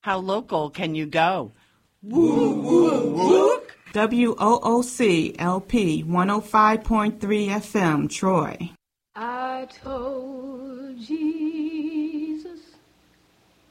How local can you go? Woo, woo, woo. WOOC-LP 105.3 FM, Troy. I told you